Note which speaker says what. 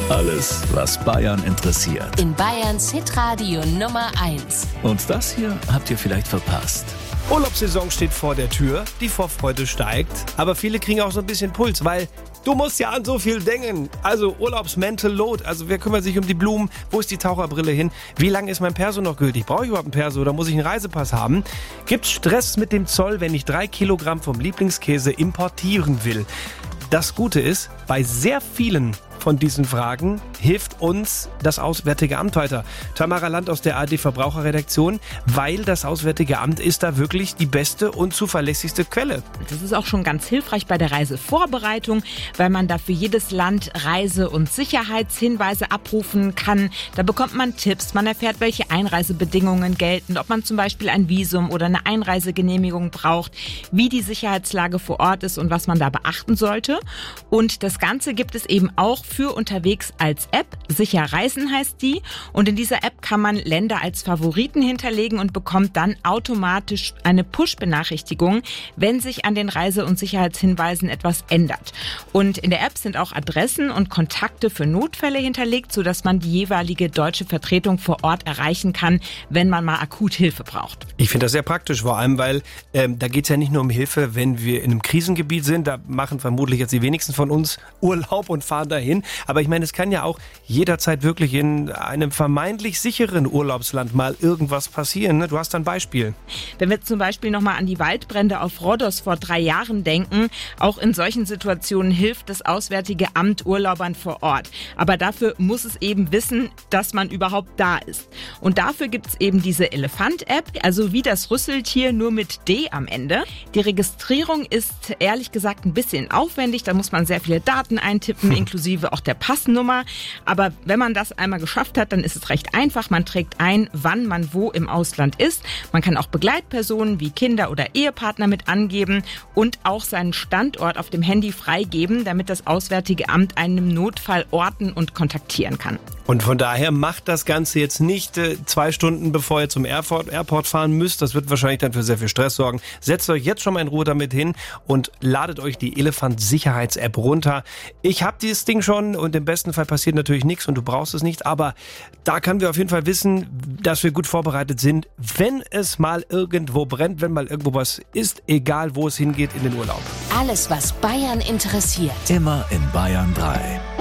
Speaker 1: Alles, was Bayern interessiert.
Speaker 2: In Bayerns Hitradio Nummer 1.
Speaker 1: Und das hier habt ihr vielleicht verpasst.
Speaker 3: Urlaubssaison steht vor der Tür, die Vorfreude steigt, aber viele kriegen auch so ein bisschen Puls, weil du musst ja an so viel denken. Also Urlaubsmental Load, also wer kümmert sich um die Blumen, wo ist die Taucherbrille hin, wie lange ist mein Perso noch gültig, brauche ich überhaupt einen Perso oder muss ich einen Reisepass haben? Gibt's Stress mit dem Zoll, wenn ich 3 Kilogramm vom Lieblingskäse importieren will? Das Gute ist, bei sehr vielen von diesen Fragen hilft uns das Auswärtige Amt weiter. Tamara Land aus der ARD Verbraucherredaktion, weil das Auswärtige Amt ist da wirklich die beste und zuverlässigste Quelle.
Speaker 4: Das ist auch schon ganz hilfreich bei der Reisevorbereitung, weil man da für jedes Land Reise- und Sicherheitshinweise abrufen kann. Da bekommt man Tipps, man erfährt, welche Einreisebedingungen gelten, ob man zum Beispiel ein Visum oder eine Einreisegenehmigung braucht, wie die Sicherheitslage vor Ort ist und was man da beachten sollte. Und das Ganze gibt es eben auch für unterwegs als App. Sicher Reisen heißt die. Und in dieser App kann man Länder als Favoriten hinterlegen und bekommt dann automatisch eine Push-Benachrichtigung, wenn sich an den Reise- und Sicherheitshinweisen etwas ändert. Und in der App sind auch Adressen und Kontakte für Notfälle hinterlegt, sodass man die jeweilige deutsche Vertretung vor Ort erreichen kann, wenn man mal akut Hilfe braucht.
Speaker 3: Ich finde das sehr praktisch, vor allem, weil da geht es ja nicht nur um Hilfe, wenn wir in einem Krisengebiet sind. Da machen vermutlich jetzt die wenigsten von uns Urlaub und fahren dahin. Aber ich meine, es kann ja auch jederzeit wirklich in einem vermeintlich sicheren Urlaubsland mal irgendwas passieren. Ne? Du hast ein Beispiel.
Speaker 4: Wenn wir zum Beispiel nochmal an die Waldbrände auf Rhodos vor 3 Jahren denken, auch in solchen Situationen hilft das Auswärtige Amt Urlaubern vor Ort. Aber dafür muss es eben wissen, dass man überhaupt da ist. Und dafür gibt es eben diese Elefant-App, also wie das Rüsseltier, nur mit D am Ende. Die Registrierung ist ehrlich gesagt ein bisschen aufwendig, da muss man sehr viele Daten eintippen, inklusive auch der Passnummer. Aber wenn man das einmal geschafft hat, dann ist es recht einfach. Man trägt ein, wann man wo im Ausland ist. Man kann auch Begleitpersonen wie Kinder oder Ehepartner mit angeben und auch seinen Standort auf dem Handy freigeben, damit das Auswärtige Amt einen im Notfall orten und kontaktieren kann.
Speaker 3: Und von daher macht das Ganze jetzt nicht 2 Stunden, bevor ihr zum Airport fahren müsst. Das wird wahrscheinlich dann für sehr viel Stress sorgen. Setzt euch jetzt schon mal in Ruhe damit hin und ladet euch die Elefant-Sicherheits-App runter. Ich habe dieses Ding schon und im besten Fall passiert natürlich nichts und du brauchst es nicht. Aber da können wir auf jeden Fall wissen, dass wir gut vorbereitet sind, wenn es mal irgendwo brennt, wenn mal irgendwo was ist, egal wo es hingeht in den Urlaub.
Speaker 2: Alles, was Bayern interessiert.
Speaker 1: Immer in Bayern 3.